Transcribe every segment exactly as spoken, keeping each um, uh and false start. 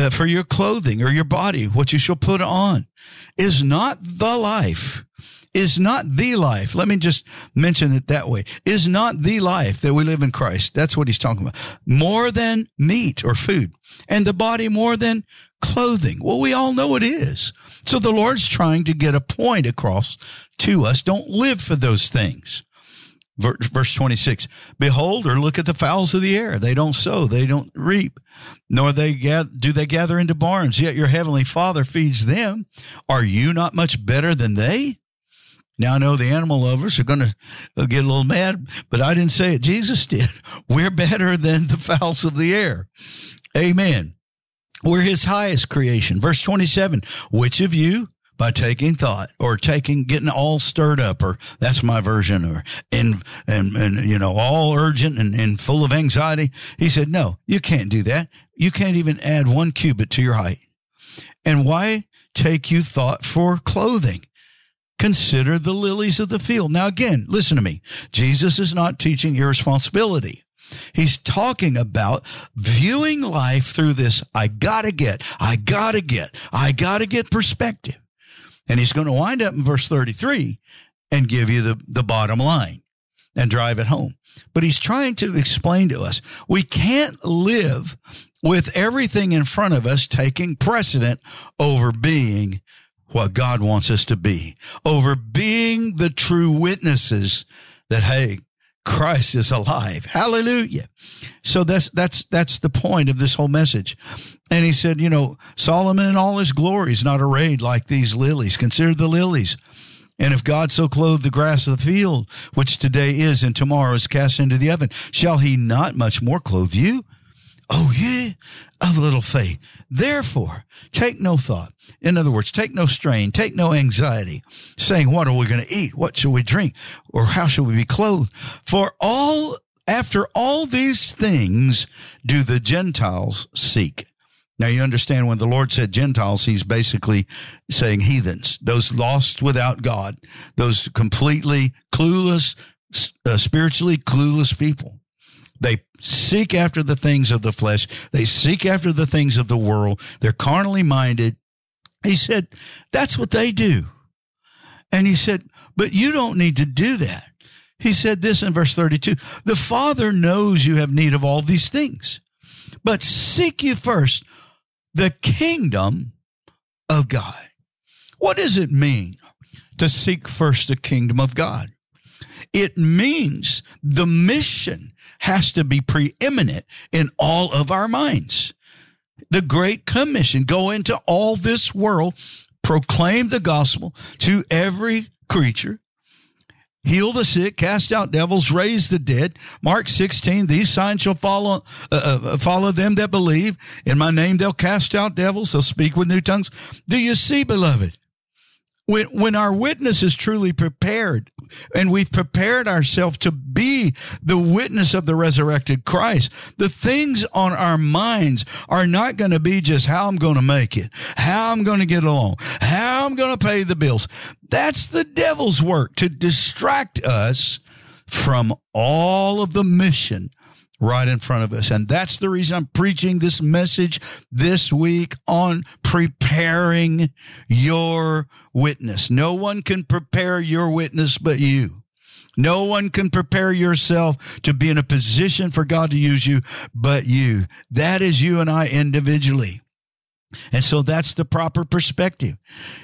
uh, for your clothing or your body, what you shall put on. Is not the life, is not the life. Let me just mention it that way. Is not the life that we live in Christ. That's what he's talking about. More than meat or food, and the body more than clothing. Well, we all know it is. So the Lord's trying to get a point across to us. Don't live for those things. Verse twenty-six, behold, or look at the fowls of the air. They don't sow, they don't reap, nor they gather, do they gather into barns, yet your heavenly Father feeds them. Are you not much better than they? Now, I know the animal lovers are going to get a little mad, but I didn't say it. Jesus did. We're better than the fowls of the air. Amen. We're his highest creation. Verse twenty-seven, which of you, by taking thought or taking, getting all stirred up, or that's my version, or in, and, and, you know, all urgent and, and full of anxiety. He said, no, you can't do that. You can't even add one cubit to your height. And why take you thought for clothing? Consider the lilies of the field. Now, again, listen to me. Jesus is not teaching irresponsibility. He's talking about viewing life through this, I gotta get, I gotta get, I gotta get perspective. And he's going to wind up in verse thirty-three and give you the, the bottom line and drive it home. But he's trying to explain to us, we can't live with everything in front of us taking precedent over being what God wants us to be, over being the true witnesses that, hey, Christ is alive. Hallelujah. So that's, that's, that's the point of this whole message. And he said, you know, Solomon in all his glory is not arrayed like these lilies. Consider the lilies. And if God so clothed the grass of the field, which today is and tomorrow is cast into the oven, shall he not much more clothe you? Oh, yeah, of little faith. Therefore, take no thought. In other words, take no strain, take no anxiety, saying, what are we going to eat? What shall we drink? Or how shall we be clothed? For all, after all these things do the Gentiles seek. Now, you understand when the Lord said Gentiles, he's basically saying heathens, those lost without God, those completely clueless, uh, spiritually clueless people. They seek after the things of the flesh. They seek after the things of the world. They're carnally minded. He said, that's what they do. And he said, but you don't need to do that. He said this in verse thirty-two, the Father knows you have need of all these things, but seek you first the kingdom of God. What does it mean to seek first the kingdom of God? It means the mission has to be preeminent in all of our minds. The Great Commission, go into all this world, proclaim the gospel to every creature, heal the sick, cast out devils, raise the dead. Mark sixteen, these signs shall follow uh, uh, follow them that believe. In my name they'll cast out devils, they'll speak with new tongues. Do you see, beloved? When, when our witness is truly prepared and we've prepared ourselves to be the witness of the resurrected Christ, the things on our minds are not going to be just how I'm going to make it, how I'm going to get along, how I'm going to pay the bills. That's the devil's work, to distract us from all of the mission right in front of us. And that's the reason I'm preaching this message this week on preparing your witness. No one can prepare your witness but you. No one can prepare yourself to be in a position for God to use you but you. That is you and I individually. And so that's the proper perspective.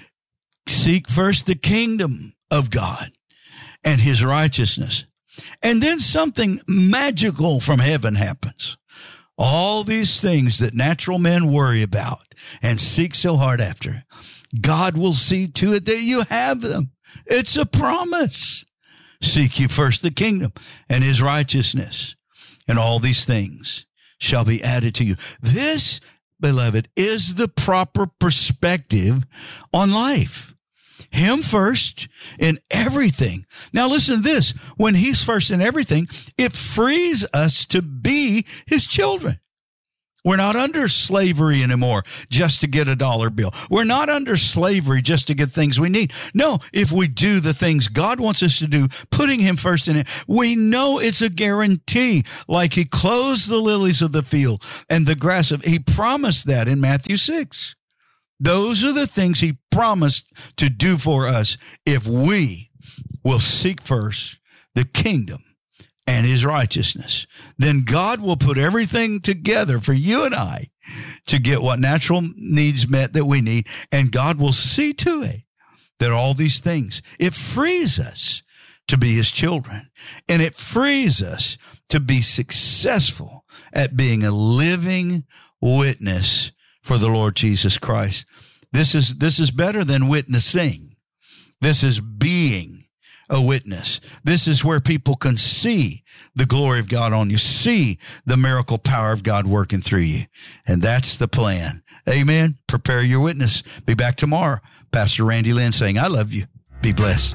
Seek first the kingdom of God and his righteousness. And then something magical from heaven happens. All these things that natural men worry about and seek so hard after, God will see to it that you have them. It's a promise. Seek you first the kingdom and his righteousness, and all these things shall be added to you. This, beloved, is the proper perspective on life. Him first in everything. Now listen to this. When he's first in everything, it frees us to be his children. We're not under slavery anymore just to get a dollar bill. We're not under slavery just to get things we need. No, if we do the things God wants us to do, putting him first in it, we know it's a guarantee. Like he clothes the lilies of the field and the grass of, he promised that in Matthew six. Those are the things he promised to do for us if we will seek first the kingdom and his righteousness. Then God will put everything together for you and I to get what natural needs met that we need, and God will see to it that all these things, it frees us to be his children, and it frees us to be successful at being a living witness for the Lord Jesus Christ. This is this is better than witnessing. This is being a witness. This is where people can see the glory of God on you, see the miracle power of God working through you. And that's the plan. Amen. Prepare your witness. Be back tomorrow. Pastor Randy Lynn saying, I love you. Be blessed.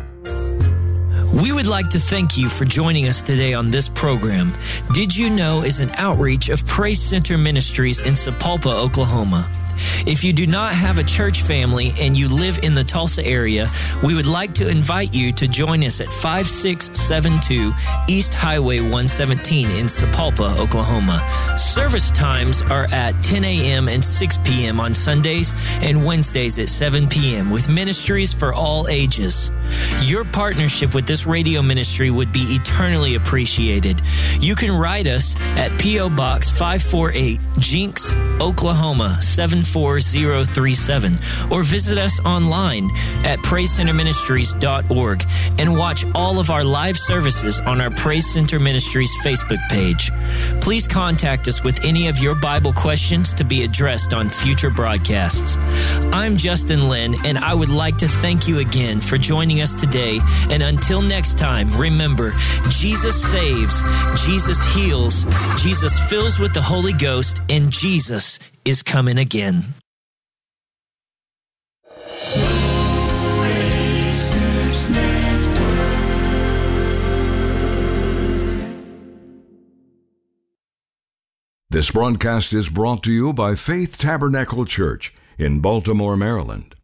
We would like to thank you for joining us today on this program. Did You Know is an outreach of Praise Center Ministries in Sapulpa, Oklahoma. If you do not have a church family and you live in the Tulsa area, we would like to invite you to join us at five six seven two East Highway one seventeen in Sapulpa, Oklahoma. Service times are at ten a.m. and six p.m. on Sundays and Wednesdays at seven p.m. with ministries for all ages. Your partnership with this radio ministry would be eternally appreciated. You can write us at P O. Box five forty-eight, Jinx, Oklahoma seven four zero three seven, or visit us online at praise center ministries dot org and watch all of our live services on our Praise Center Ministries Facebook page. Please contact us with any of your Bible questions to be addressed on future broadcasts. I'm Justin Lynn, and I would like to thank you again for joining us today. And until next time, remember, Jesus saves, Jesus heals, Jesus fills with the Holy Ghost, and Jesus is coming again. This broadcast is brought to you by Faith Tabernacle Church in Baltimore, Maryland.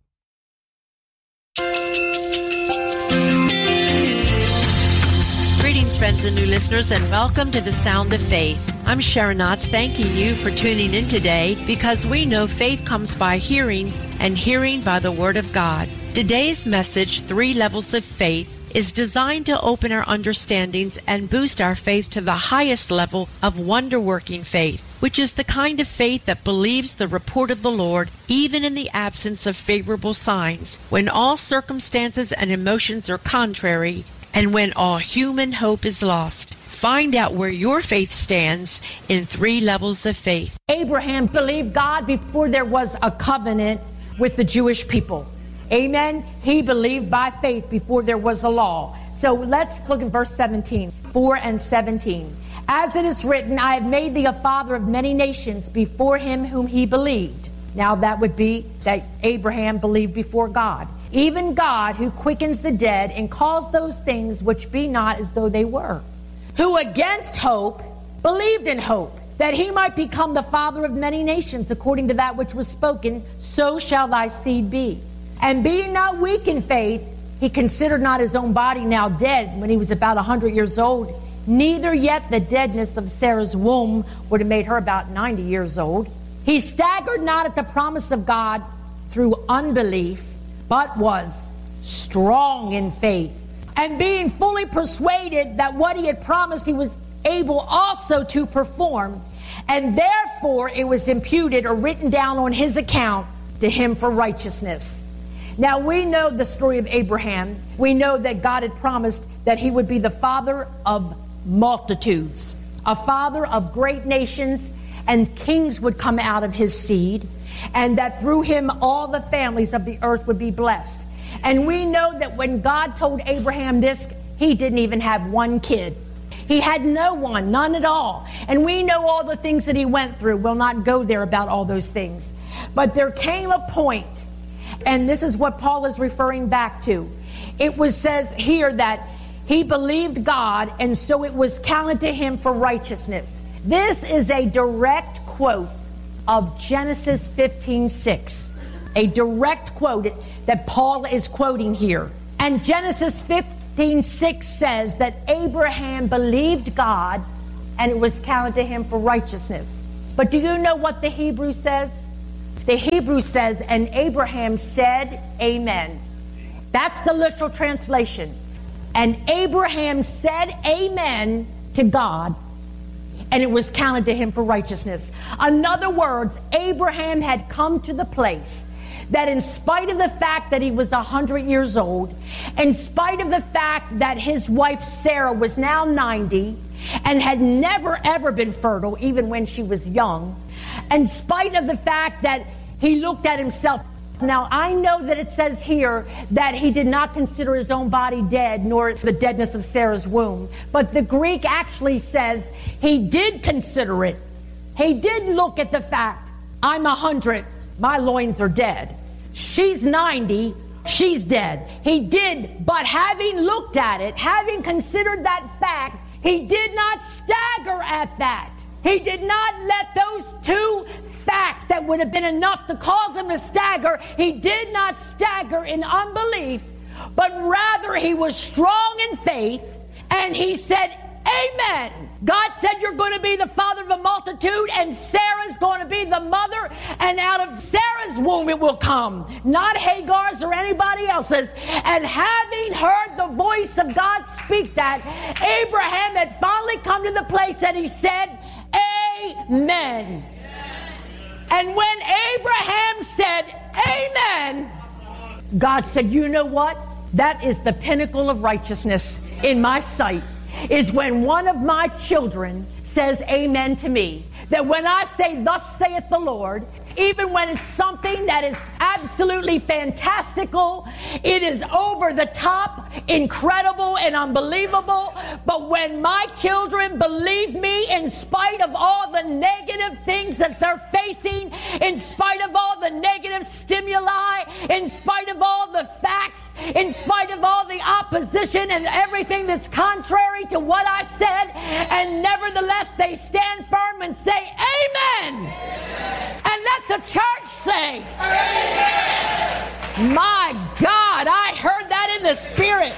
Greetings, friends and new listeners, and welcome to the Sound of Faith. I'm Sharon Knotts, thanking you for tuning in today, because we know faith comes by hearing, and hearing by the Word of God. Today's message, Three Levels of Faith, is designed to open our understandings and boost our faith to the highest level of wonder-working faith, which is the kind of faith that believes the report of the Lord even in the absence of favorable signs, when all circumstances and emotions are contrary, and when all human hope is lost. Find out where your faith stands in Three Levels of Faith. Abraham believed God before there was a covenant with the Jewish people. Amen. He believed by faith before there was a law. So let's look at verse seventeen, four and seventeen. As it is written, I have made thee a father of many nations before him whom he believed. Now that would be that Abraham believed before God. Even God, who quickens the dead and calls those things which be not as though they were. Who against hope believed in hope, that he might become the father of many nations, according to that which was spoken, so shall thy seed be. And being not weak in faith, he considered not his own body now dead when he was about a hundred years old, neither yet the deadness of Sarah's womb would have made her about ninety years old. He staggered not at the promise of God through unbelief, but was strong in faith, and being fully persuaded that what he had promised he was able also to perform, and therefore it was imputed or written down on his account to him for righteousness. Now we know the story of Abraham. We know that God had promised that he would be the father of multitudes, a father of great nations, and kings would come out of his seed, and that through him all the families of the earth would be blessed. And we know that when God told Abraham this, he didn't even have one kid. He had no one, none at all. And we know all the things that he went through. We'll not go there about all those things. But there came a point, and this is what Paul is referring back to. It was says here that he believed God, and so it was counted to him for righteousness. This is a direct quote of Genesis fifteen six, a direct quote that Paul is quoting here. And Genesis fifteen six says that Abraham believed God and it was counted to him for righteousness. But do you know what the Hebrew says? The Hebrew says, and Abraham said, amen. That's the literal translation. And Abraham said amen to God, and it was counted to him for righteousness. In other words, Abraham had come to the place that in spite of the fact that he was one hundred years old, in spite of the fact that his wife Sarah was now ninety and had never ever been fertile, even when she was young, in spite of the fact that he looked at himself. Now, I know that it says here that he did not consider his own body dead, nor the deadness of Sarah's womb. But the Greek actually says he did consider it. He did look at the fact, I'm a hundred, my loins are dead. She's ninety, she's dead. He did, but having looked at it, having considered that fact, he did not stagger at that. He did not let those two facts that would have been enough to cause him to stagger, he did not stagger in unbelief, but rather he was strong in faith, and he said, amen. God said you're going to be the father of a multitude, and Sarah's going to be the mother, and out of Sarah's womb it will come, not Hagar's or anybody else's. And having heard the voice of God speak that, Abraham had finally come to the place that he said, amen. And when Abraham said, amen, God said, you know what? That is the pinnacle of righteousness in my sight, is when one of my children says amen to me. That when I say, thus saith the Lord, even when it's something that is absolutely fantastical, it is over the top, incredible and unbelievable. But when my children believe me in spite of all the negative things that they're facing, in spite of all the negative stimuli, in spite of all the facts, in spite of all the opposition and everything that's contrary to what I said, and nevertheless they stand firm and say, amen. And let the church say, amen. My God, I heard that in the spirit.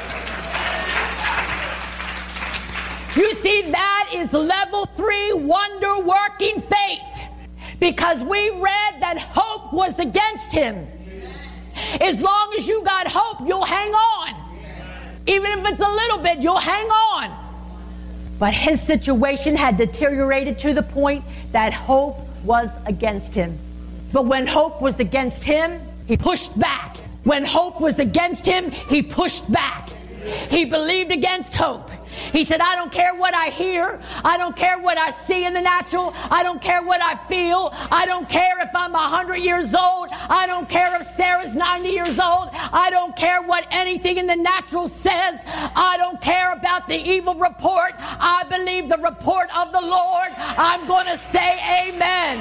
You see, that is level three wonder-working faith, because we read that hope was against him. As long as you got hope, you'll hang on. Even if it's a little bit, you'll hang on. But his situation had deteriorated to the point that hope was against him. But when hope was against him, he pushed back. When hope was against him, he pushed back. He believed against hope. He said, I don't care what I hear. I don't care what I see in the natural. I don't care what I feel. I don't care if I'm one hundred years old. I don't care if Sarah's ninety years old. I don't care what anything in the natural says. I don't care about the evil report. I believe the report of the Lord. I'm going to say amen.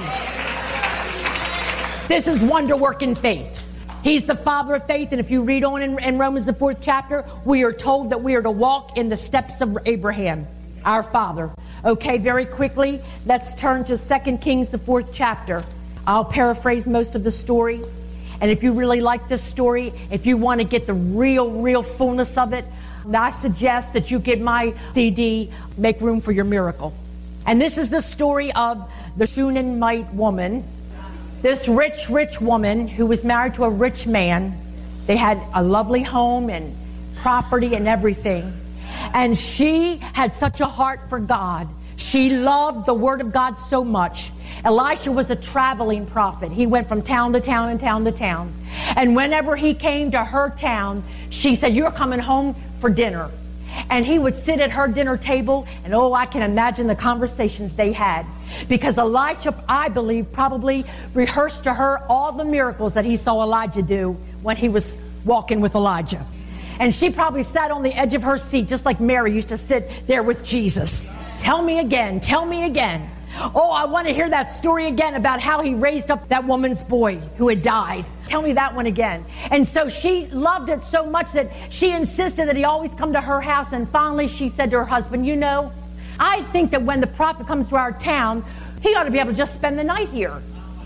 This is wonder-working faith. He's the father of faith, and if you read on in, in Romans, the fourth chapter, we are told that we are to walk in the steps of Abraham, our father. Okay, very quickly, let's turn to Second Kings, the fourth chapter. I'll paraphrase most of the story. And if you really like this story, if you want to get the real, real fullness of it, I suggest that you get my C D, Make Room for Your Miracle. And this is the story of the Shunammite woman. This rich, rich woman who was married to a rich man. They had a lovely home and property and everything. And she had such a heart for God. She loved the Word of God so much. Elisha was a traveling prophet. He went from town to town and town to town. And whenever he came to her town, she said, you're coming home for dinner. And he would sit at her dinner table, and oh, I can imagine the conversations they had. Because Elisha, I believe, probably rehearsed to her all the miracles that he saw Elijah do when he was walking with Elijah. And she probably sat on the edge of her seat, just like Mary used to sit there with Jesus. Tell me again, tell me again. Oh, I want to hear that story again about how he raised up that woman's boy who had died. Tell me that one again. And so she loved it so much that she insisted that he always come to her house. And finally she said to her husband, you know, I think that when the prophet comes to our town, he ought to be able to just spend the night here.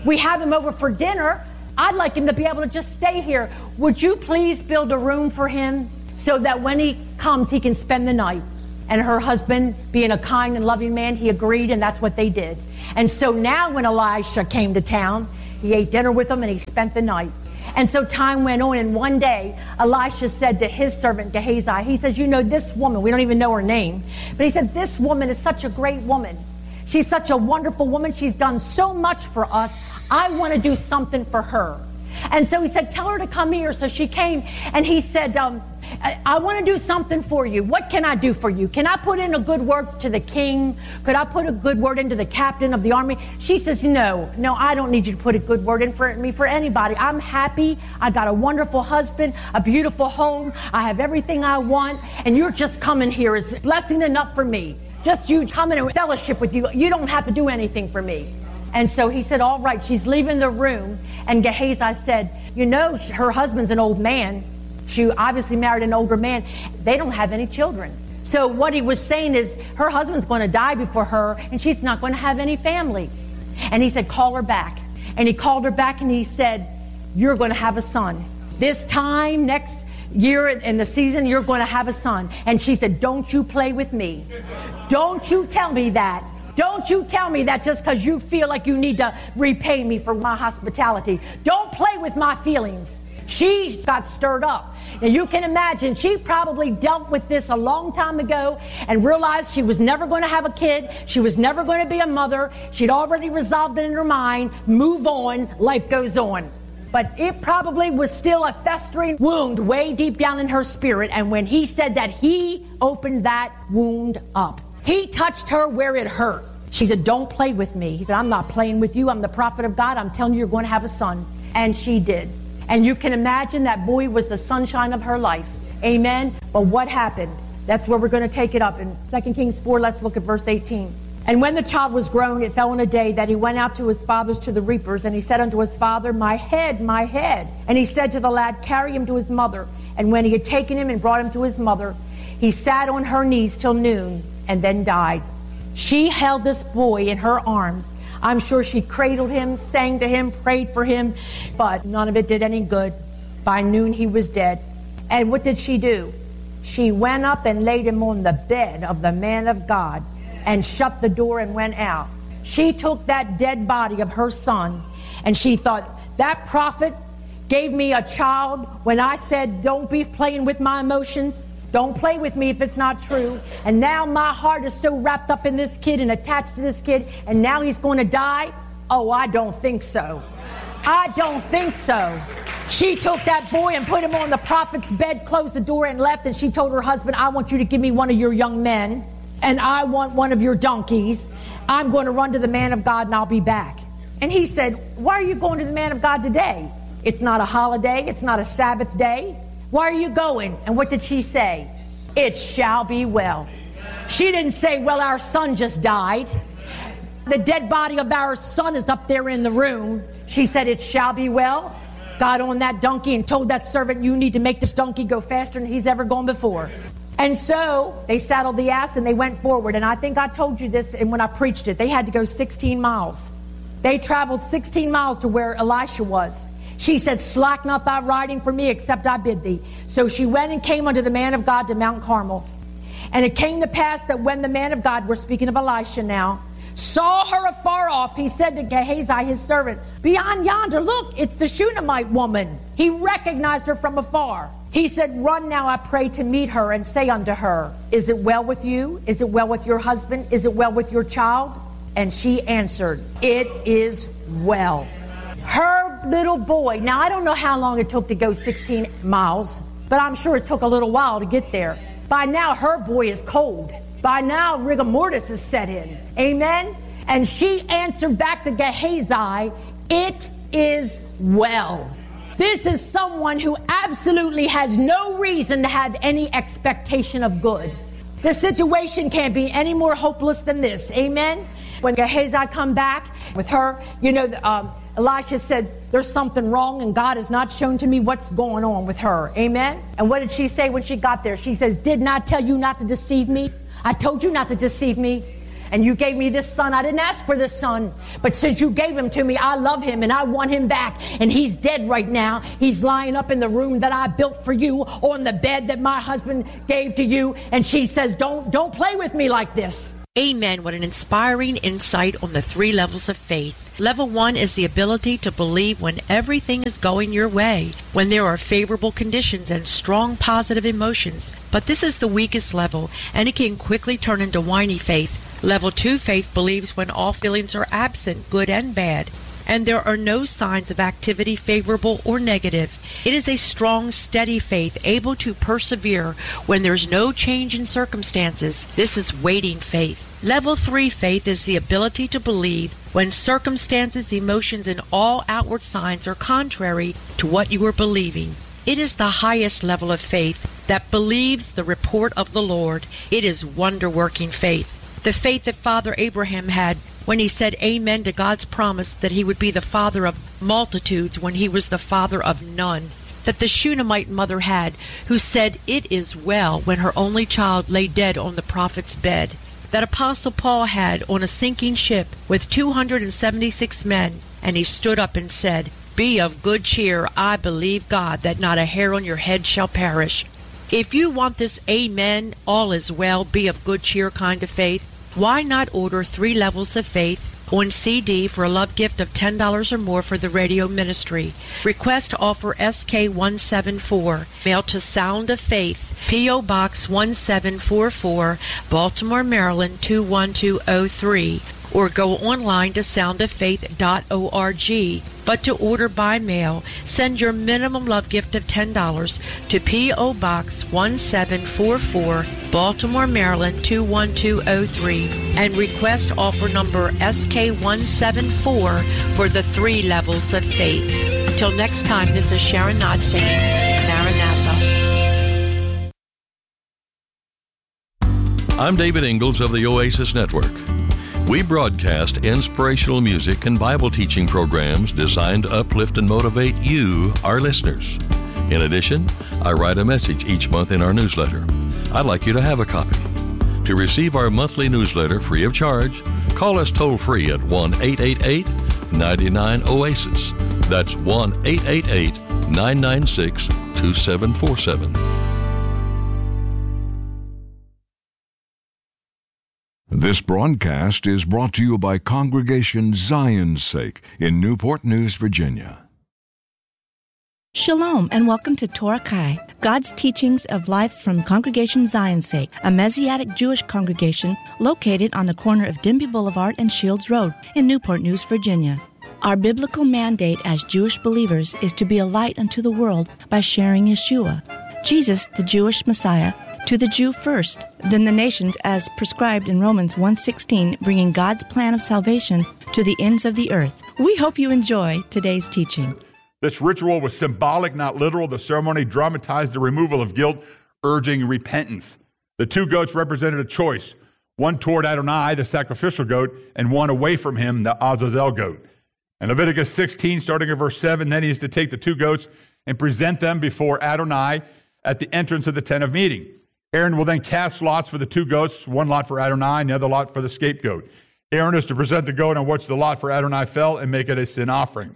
We have him over for dinner. I'd like him to be able to just stay here. Would you please build a room for him so that when he comes, he can spend the night? And her husband, being a kind and loving man, he agreed, and that's what they did. And so now when Elisha came to town, he ate dinner with them and he spent the night. And so time went on, and one day Elisha said to his servant Gehazi, he says, you know, this woman, we don't even know her name, but he said, this woman is such a great woman. She's such a wonderful woman. She's done so much for us. I want to do something for her. And so he said, tell her to come here. So she came, and he said, um, I, I want to do something for you. What can I do for you? Can I put in a good word to the king? Could I put a good word into the captain of the army? She says, no, no, I don't need you to put a good word in for me for anybody. I'm happy. I got a wonderful husband, a beautiful home. I have everything I want. And you're just coming here is blessing enough for me. Just you coming and fellowship with you. You don't have to do anything for me. And so he said, all right, she's leaving the room. And Gehazi said, you know, her husband's an old man. She obviously married an older man. They don't have any children. So what he was saying is her husband's going to die before her, and she's not going to have any family. And he said, call her back. And he called her back, and he said, you're going to have a son. This time, next year in the season, you're going to have a son. And she said, don't you play with me. Don't you tell me that. Don't you tell me that just because you feel like you need to repay me for my hospitality. Don't play with my feelings. She got stirred up. Now you can imagine she probably dealt with this a long time ago and realized she was never going to have a kid. She was never going to be a mother. She'd already resolved it in her mind. Move on. Life goes on. But it probably was still a festering wound way deep down in her spirit. And when he said that, he opened that wound up. He touched her where it hurt. She said, don't play with me. He said, I'm not playing with you. I'm the prophet of God. I'm telling you, you're going to have a son. And she did. And you can imagine that boy was the sunshine of her life. Amen. But what happened? That's where we're going to take it up. In Second Kings four, let's look at verse eighteen. And when the child was grown, it fell on a day that he went out to his fathers to the reapers. And he said unto his father, my head, my head. And he said to the lad, carry him to his mother. And when he had taken him and brought him to his mother, he sat on her knees till noon and then died. She held this boy in her arms. I'm sure she cradled him, sang to him, prayed for him, but none of it did any good. By noon, he was dead. And what did she do? She went up and laid him on the bed of the man of God and shut the door and went out. She took that dead body of her son and she thought, that prophet gave me a child when I said, don't be playing with my emotions. Don't play with me if it's not true. And now my heart is so wrapped up in this kid and attached to this kid, and now he's going to die? Oh, I don't think so. I don't think so. She took that boy and put him on the prophet's bed, closed the door and left, and she told her husband, I want you to give me one of your young men, and I want one of your donkeys. I'm going to run to the man of God and I'll be back. And he said, why are you going to the man of God today? It's not a holiday. It's not a Sabbath day. Why are you going? And what did she say? It shall be well. She didn't say, well, our son just died. The dead body of our son is up there in the room. She said, it shall be well. Got on that donkey and told that servant, you need to make this donkey go faster than he's ever gone before. And so they saddled the ass and they went forward. And I think I told you this and when I preached it. They had to go sixteen miles. They traveled sixteen miles to where Elisha was. She said, slack not thy riding for me, except I bid thee. So she went and came unto the man of God to Mount Carmel. And it came to pass that when the man of God, we're speaking of Elisha now, saw her afar off, he said to Gehazi, his servant, beyond yonder, look, it's the Shunammite woman. He recognized her from afar. He said, run now, I pray, to meet her and say unto her, is it well with you? Is it well with your husband? Is it well with your child? And she answered, it is well. Her little boy, now I don't know how long it took to go sixteen miles, but I'm sure it took a little while to get there. By now, her boy is cold. By now, rigor mortis is set in. Amen? And she answered back to Gehazi, it is well. This is someone who absolutely has no reason to have any expectation of good. The situation can't be any more hopeless than this. Amen? When Gehazi come back with her, you know, um, Elisha said, there's something wrong and God has not shown to me what's going on with her. Amen? And what did she say when she got there? She says, did not tell you not to deceive me? I told you not to deceive me. And you gave me this son. I didn't ask for this son. But since you gave him to me, I love him and I want him back. And he's dead right now. He's lying up in the room that I built for you, on the bed that my husband gave to you. And she says, don't, don't play with me like this. Amen. What an inspiring insight on the three levels of faith. Level one is the ability to believe when everything is going your way, when there are favorable conditions and strong positive emotions. But this is the weakest level, and it can quickly turn into whiny faith. Level two faith believes when all feelings are absent, good and bad, and there are no signs of activity, favorable or negative. It is a strong, steady faith, able to persevere when there's no change in circumstances. This is waiting faith. Level three faith is the ability to believe when circumstances, emotions, and all outward signs are contrary to what you are believing. It is the highest level of faith that believes the report of the Lord. It is wonder-working faith. The faith that Father Abraham had when he said amen to God's promise that he would be the father of multitudes when he was the father of none. That the Shunammite mother had, who said, "It is well," when her only child lay dead on the prophet's bed. That Apostle Paul had on a sinking ship with two hundred seventy-six men, and he stood up and said, "Be of good cheer, I believe God, that not a hair on your head shall perish." If you want this amen, all is well, be of good cheer kind of faith, why not order Three Levels of Faith on C D for a love gift of ten dollars or more for the radio ministry? Request offer S K one seven four. Mail to Sound of Faith, P O Box one seven four four, Baltimore, Maryland two one two oh three. Or go online to sound of faith dot org. But to order by mail, send your minimum love gift of ten dollars to P O Box one seven four four, Baltimore, Maryland two one two oh three, and request offer number S K one seven four for the Three Levels of Faith. Till next time, this is Sharon Knott saying, Maranatha. I'm David Ingalls of the Oasis Network. We broadcast inspirational music and Bible teaching programs designed to uplift and motivate you, our listeners. In addition, I write a message each month in our newsletter. I'd like you to have a copy. To receive our monthly newsletter free of charge, call us toll-free at one eight eight eight, nine nine, O A S I S. That's one eight eight eight, nine nine six, two seven four seven. This broadcast is brought to you by Congregation Zion's Sake in Newport News, Virginia. Shalom and welcome to Torah Kai, God's teachings of life from Congregation Zion's Sake, a Messianic Jewish congregation located on the corner of Denby Boulevard and Shields Road in Newport News, Virginia. Our biblical mandate as Jewish believers is to be a light unto the world by sharing Yeshua, Jesus, the Jewish Messiah, to the Jew first, then the nations, as prescribed in Romans one sixteen, bringing God's plan of salvation to the ends of the earth. We hope you enjoy today's teaching. This ritual was symbolic, not literal. The ceremony dramatized the removal of guilt, urging repentance. The two goats represented a choice, one toward Adonai, the sacrificial goat, and one away from him, the Azazel goat. In Leviticus sixteen, starting at verse seven, then he is to take the two goats and present them before Adonai at the entrance of the tent of meeting. Aaron will then cast lots for the two goats, one lot for Adonai and the other lot for the scapegoat. Aaron is to present the goat on which the lot for Adonai fell and make it a sin offering.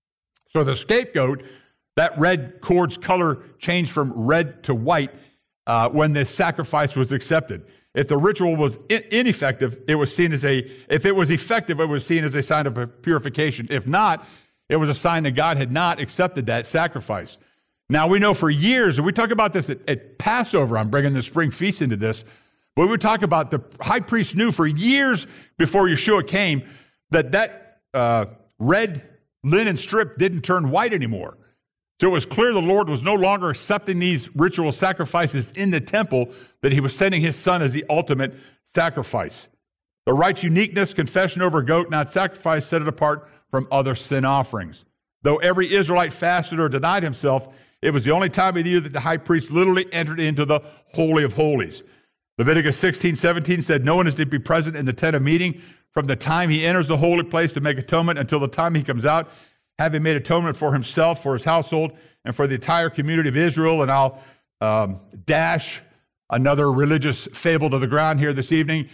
So the scapegoat, that red cord's color changed from red to white uh, when the sacrifice was accepted. If the ritual was in- ineffective, it was seen as a, if it was effective, it was seen as a sign of purification. If not, it was a sign that God had not accepted that sacrifice. Now, we know for years, and we talk about this at, at Passover, I'm bringing the spring feast into this, but we talk about the high priest knew for years before Yeshua came that that uh, red linen strip didn't turn white anymore. So it was clear the Lord was no longer accepting these ritual sacrifices in the temple, that he was sending his son as the ultimate sacrifice. The rite's uniqueness, confession over a goat, not sacrifice, set it apart from other sin offerings. Though every Israelite fasted or denied himself, it was the only time of the year that the high priest literally entered into the Holy of Holies. Leviticus sixteen seventeen said, no one is to be present in the tent of meeting from the time he enters the holy place to make atonement until the time he comes out, having made atonement for himself, for his household, and for the entire community of Israel. And I'll um, dash another religious fable to the ground here this evening.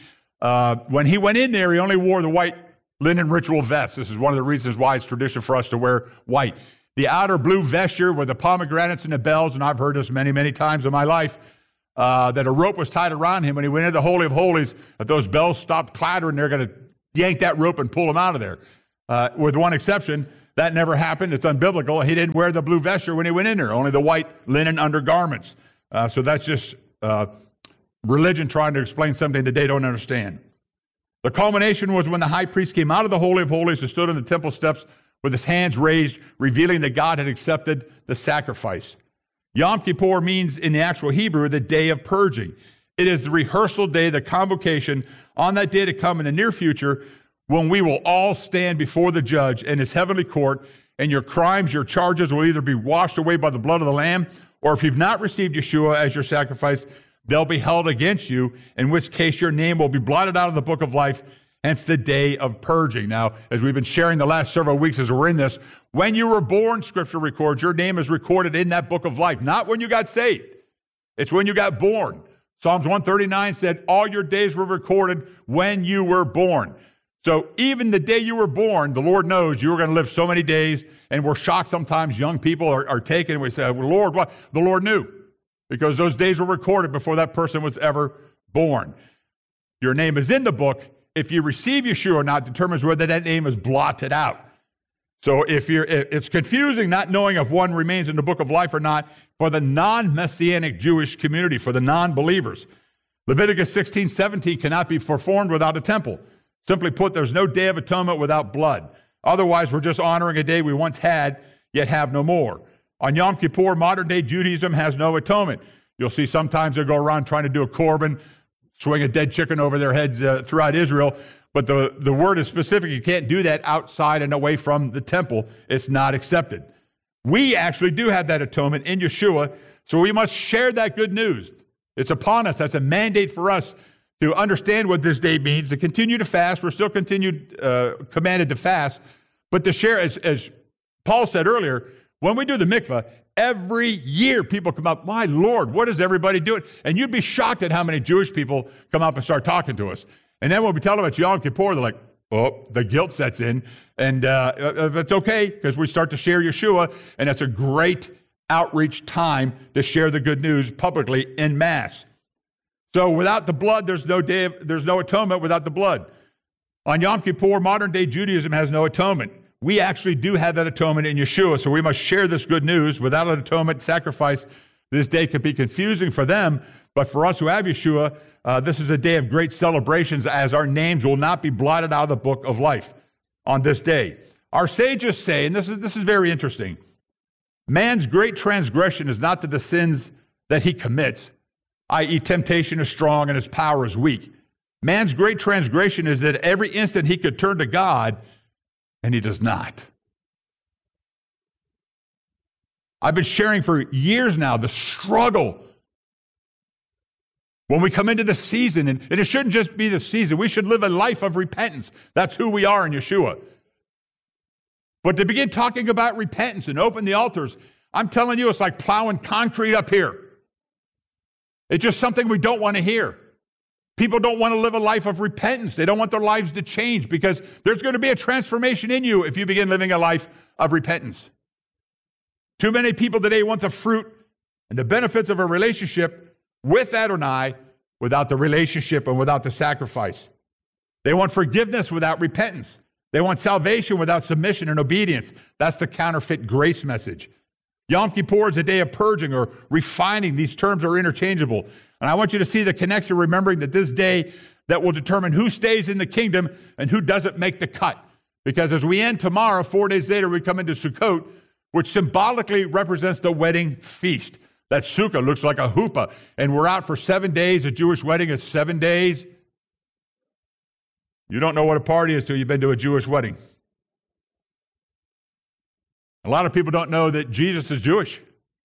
Uh, when he went in there, he only wore the white linen ritual vest. This is one of the reasons why it's tradition for us to wear white. The outer blue vesture with the pomegranates and the bells, and I've heard this many, many times in my life, uh, that a rope was tied around him when he went into the Holy of Holies. If those bells stopped clattering, they're going to yank that rope and pull him out of there. Uh, with one exception, that never happened. It's unbiblical. He didn't wear the blue vesture when he went in there, only the white linen undergarments. Uh, so that's just uh, religion trying to explain something that they don't understand. The culmination was when the high priest came out of the Holy of Holies and stood on the temple steps with his hands raised, revealing that God had accepted the sacrifice. Yom Kippur means in the actual Hebrew the day of purging. It is the rehearsal day, the convocation on that day to come in the near future when we will all stand before the judge in his heavenly court, and your crimes, your charges will either be washed away by the blood of the Lamb, or if you've not received Yeshua as your sacrifice, they'll be held against you, in which case your name will be blotted out of the book of life, hence the day of purging. Now, as we've been sharing the last several weeks as we're in this, when you were born, Scripture records, your name is recorded in that book of life, not when you got saved. It's when you got born. Psalms one thirty-nine said, all your days were recorded when you were born. So even the day you were born, the Lord knows you were going to live so many days, and we're shocked sometimes young people are, are taken, and we say, well, Lord, what? The Lord knew, because those days were recorded before that person was ever born. Your name is in the book. If you receive Yeshua or not determines whether that name is blotted out. So if you're, it's confusing not knowing if one remains in the book of life or not for the non-Messianic Jewish community, for the non-believers. Leviticus sixteen seventeen cannot be performed without a temple. Simply put, there's no day of atonement without blood. Otherwise, we're just honoring a day we once had, yet have no more. On Yom Kippur, modern-day Judaism has no atonement. You'll see sometimes they'll go around trying to do a korban, swing a dead chicken over their heads uh, throughout Israel, but the, the word is specific. You can't do that outside and away from the temple. It's not accepted. We actually do have that atonement in Yeshua, so we must share that good news. It's upon us. That's a mandate for us to understand what this day means, to continue to fast. We're still continued, uh, commanded to fast, but to share, as, as Paul said earlier, when we do the mikvah, every year people come up, my Lord, what is everybody doing? And you'd be shocked at how many Jewish people come up and start talking to us. And then when we tell them it's Yom Kippur, they're like, oh, the guilt sets in. And uh, it's okay, because we start to share Yeshua, and it's a great outreach time to share the good news publicly in Mass. So without the blood, there's no day of, there's no atonement without the blood. On Yom Kippur, modern-day Judaism has no atonement. We actually do have that atonement in Yeshua, so we must share this good news. Without an atonement sacrifice, this day can be confusing for them, but for us who have Yeshua, uh, this is a day of great celebrations, as our names will not be blotted out of the book of life on this day. Our sages say, and this is, this is very interesting, man's great transgression is not that the sins that he commits, that is temptation is strong and his power is weak. Man's great transgression is that every instant he could turn to God, and he does not. I've been sharing for years now the struggle when we come into the season, and, and it shouldn't just be the season. We should live a life of repentance. That's who we are in Yeshua. But to begin talking about repentance and open the altars, I'm telling you, it's like plowing concrete up here. It's just something we don't want to hear. People don't want to live a life of repentance. They don't want their lives to change, because there's going to be a transformation in you if you begin living a life of repentance. Too many people today want the fruit and the benefits of a relationship with Adonai without the relationship and without the sacrifice. They want forgiveness without repentance. They want salvation without submission and obedience. That's the counterfeit grace message. Yom Kippur is a day of purging or refining. These terms are interchangeable. And I want you to see the connection, remembering that this day that will determine who stays in the kingdom and who doesn't make the cut. Because as we end tomorrow, four days later, we come into Sukkot, which symbolically represents the wedding feast. That sukkah looks like a huppah, and we're out for seven days. A Jewish wedding is seven days. You don't know what a party is till you've been to a Jewish wedding. A lot of people don't know that Jesus is Jewish.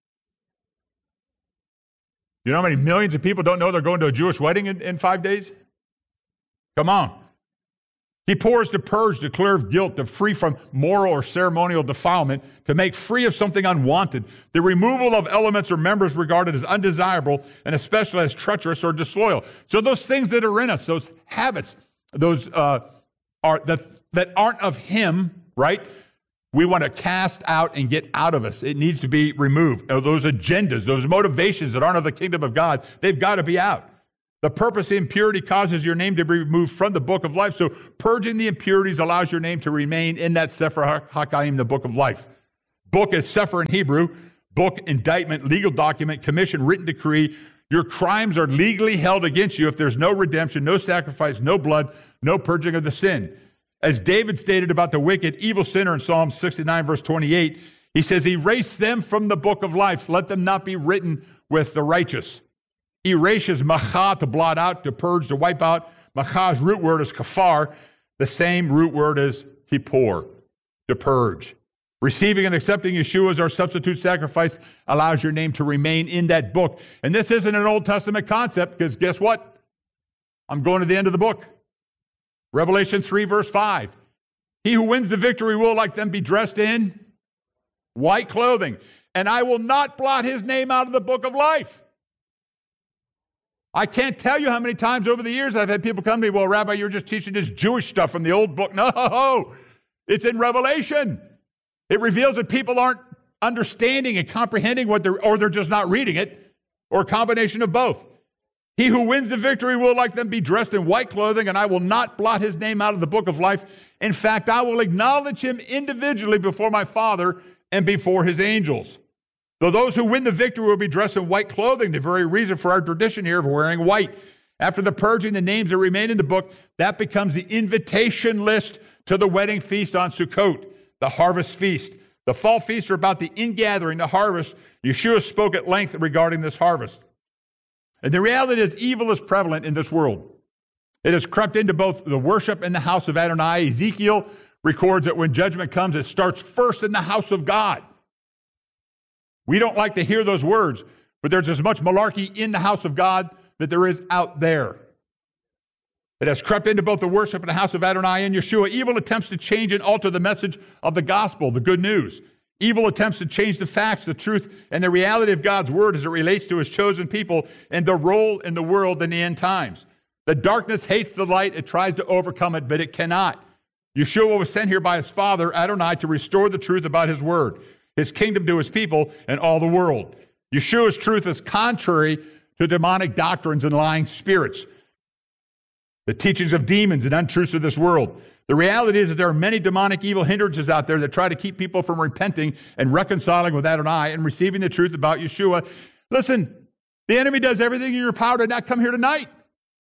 You know how many millions of people don't know they're going to a Jewish wedding in, in five days? Come on. Kippur is to purge, to clear of guilt, to free from moral or ceremonial defilement, to make free of something unwanted, the removal of elements or members regarded as undesirable, and especially as treacherous or disloyal. So those things that are in us, those habits, those uh, are that that aren't of Him, right? We want to cast out and get out of us. It needs to be removed. Those agendas, those motivations that aren't of the kingdom of God, they've got to be out. The purpose of impurity causes your name to be removed from the book of life. So purging the impurities allows your name to remain in that Sefer HaChaim, the book of life. Book is Sefer in Hebrew. Book, indictment, legal document, commission, written decree. Your crimes are legally held against you if there's no redemption, no sacrifice, no blood, no purging of the sin. As David stated about the wicked, evil sinner in Psalm sixty-nine, verse twenty-eight, he says, erase them from the book of life. Let them not be written with the righteous. Erase is macha, to blot out, to purge, to wipe out. Macha's root word is kafar. The same root word as kippur, to purge. Receiving and accepting Yeshua as our substitute sacrifice allows your name to remain in that book. And this isn't an Old Testament concept, because guess what? I'm going to the end of the book. Revelation three, verse five. He who wins the victory will, like them, be dressed in white clothing, and I will not blot his name out of the book of life. I can't tell you how many times over the years I've had people come to me, well, Rabbi, you're just teaching this Jewish stuff from the old book. No, it's in Revelation. It reveals that people aren't understanding and comprehending what they're, or they're just not reading it, or a combination of both. He who wins the victory will, like them, be dressed in white clothing, and I will not blot his name out of the book of life. In fact, I will acknowledge him individually before my Father and before his angels. Though those who win the victory will be dressed in white clothing, the very reason for our tradition here of wearing white. After the purging, the names that remain in the book, that becomes the invitation list to the wedding feast on Sukkot, the harvest feast. The fall feasts are about the ingathering, the harvest. Yeshua spoke at length regarding this harvest. And the reality is, evil is prevalent in this world. It has crept into both the worship and the house of Adonai. Ezekiel records that when judgment comes, it starts first in the house of God. We don't like to hear those words, but there's as much malarkey in the house of God that there is out there. It has crept into both the worship and the house of Adonai and Yeshua. Evil attempts to change and alter the message of the gospel, the good news. Evil attempts to change the facts, the truth, and the reality of God's word as it relates to his chosen people and their role in the world in the end times. The darkness hates the light. It tries to overcome it, but it cannot. Yeshua was sent here by his Father, Adonai, to restore the truth about his word, his kingdom to his people, and all the world. Yeshua's truth is contrary to demonic doctrines and lying spirits, the teachings of demons and untruths of this world. The reality is that there are many demonic evil hindrances out there that try to keep people from repenting and reconciling with Adonai and receiving the truth about Yeshua. Listen, the enemy does everything in your power to not come here tonight.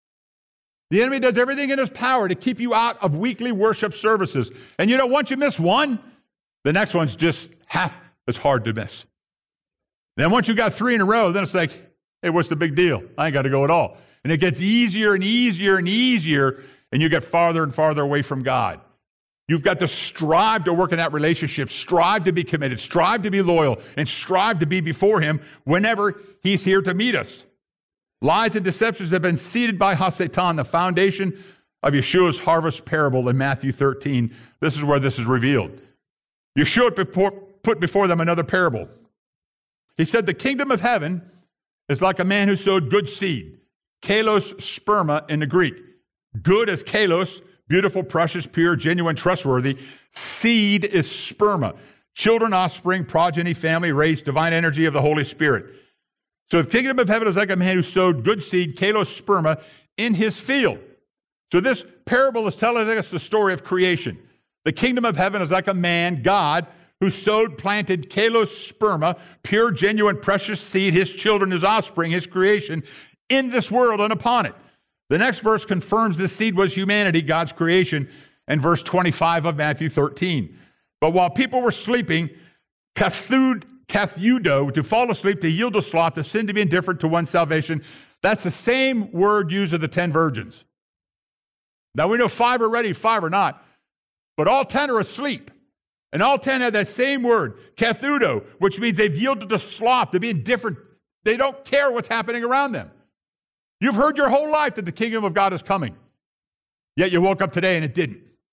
The enemy does everything in his power to keep you out of weekly worship services. And you know, once you miss one, the next one's just half as hard to miss. Then once you got three in a row, then it's like, hey, what's the big deal? I ain't got to go at all. And it gets easier and easier and easier, and you get farther and farther away from God. You've got to strive to work in that relationship, strive to be committed, strive to be loyal, and strive to be before him whenever he's here to meet us. Lies and deceptions have been seeded by HaSatan, the foundation of Yeshua's harvest parable in Matthew thirteen. This is where this is revealed. Yeshua put before them another parable. He said, the kingdom of heaven is like a man who sowed good seed, kalos sperma in the Greek. Good is kalos, beautiful, precious, pure, genuine, trustworthy. Seed is sperma, children, offspring, progeny, family, race, divine energy of the Holy Spirit. So the kingdom of heaven is like a man who sowed good seed, kalos sperma, in his field. So this parable is telling us the story of creation. The kingdom of heaven is like a man, God, who sowed, planted kalos sperma, pure, genuine, precious seed, his children, his offspring, his creation, in this world and upon it. The next verse confirms this seed was humanity, God's creation, in verse twenty-five of Matthew thirteen. But while people were sleeping, kathud, kathudo, to fall asleep, to yield to sloth, to sin, to be indifferent to one's salvation, that's the same word used of the ten virgins. Now we know five are ready, five are not, but all ten are asleep. And all ten have that same word, kathudo, which means they've yielded to sloth, to be indifferent. They don't care what's happening around them. You've heard your whole life that the kingdom of God is coming. Yet you woke up today and it didn't.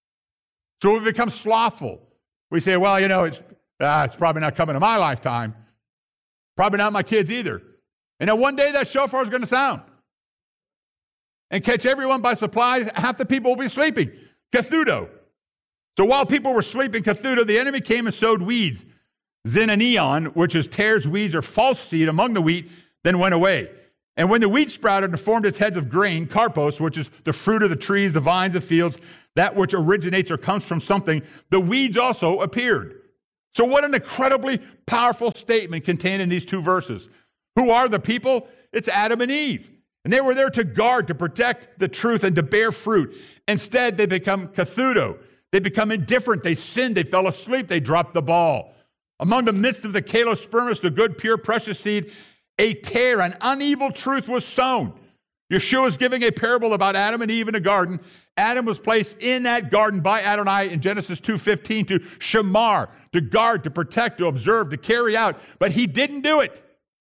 So we become slothful. We say, well, you know, it's, ah, it's probably not coming to my lifetime. Probably not my kids either. And then one day that shofar is going to sound and catch everyone by surprise. Half the people will be sleeping. Cathudo. So while people were sleeping, Cathudo, the enemy came and sowed weeds. Xenanion, which is tares, weeds, or false seed among the wheat, then went away. And when the wheat sprouted and formed its heads of grain, karpos, which is the fruit of the trees, the vines of fields, that which originates or comes from something, the weeds also appeared. So what an incredibly powerful statement contained in these two verses. Who are the people? It's Adam and Eve. And they were there to guard, to protect the truth, and to bear fruit. Instead, they become Cathudo. They become indifferent. They sinned. They fell asleep. They dropped the ball. Among the midst of the kalospermos, the good, pure, precious seed, a tare, an uneven truth was sown. Yeshua is giving a parable about Adam and Eve in a garden. Adam was placed in that garden by Adonai in Genesis two fifteen to shamar, to guard, to protect, to observe, to carry out. But he didn't do it.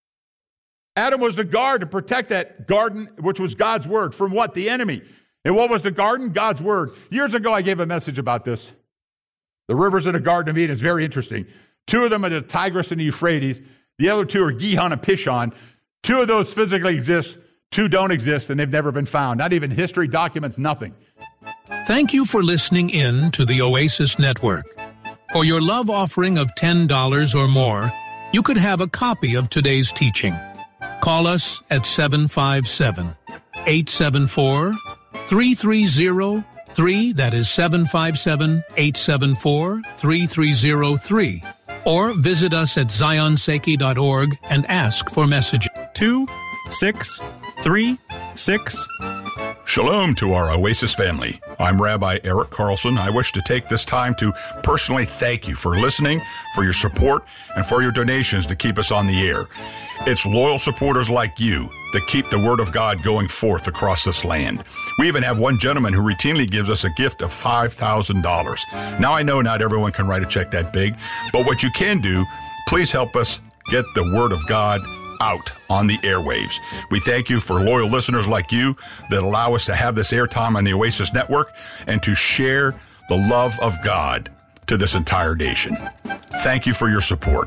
Adam was to guard, to protect that garden, which was God's word. From what? The enemy. And what was the garden? God's word. Years ago, I gave a message about this. The rivers in the Garden of Eden is very interesting. Two of them are the Tigris and the Euphrates. The other two are Gihon and Pishon. Two of those physically exist. Two don't exist, and they've never been found. Not even history documents, nothing. Thank you for listening in to the Oasis Network. For your love offering of ten dollars or more, you could have a copy of today's teaching. Call us at seven five seven, eight seven four, three three zero three. That is seven five seven, eight seven four, three three zero three. Or visit us at zion seiki dot org and ask for messages. Two, six, three, six. Shalom to our Oasis family. I'm Rabbi Eric Carlson. I wish to take this time to personally thank you for listening, for your support, and for your donations to keep us on the air. It's loyal supporters like you that keep the Word of God going forth across this land. We even have one gentleman who routinely gives us a gift of five thousand dollars. Now, I know not everyone can write a check that big, but what you can do, please help us get the Word of God out on the airwaves. We thank you for loyal listeners like you that allow us to have this airtime on the Oasis Network and to share the love of God to this entire nation. Thank you for your support.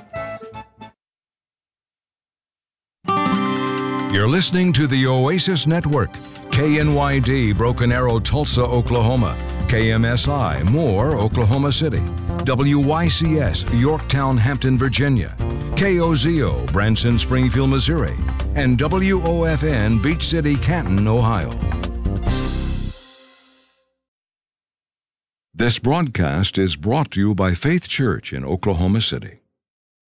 You're listening to the Oasis Network, K N Y D, Broken Arrow, Tulsa, Oklahoma, K M S I, Moore, Oklahoma City, W Y C S, Yorktown, Hampton, Virginia, K O Z O, Branson, Springfield, Missouri, and W O F N, Beach City, Canton, Ohio. This broadcast is brought to you by Faith Church in Oklahoma City.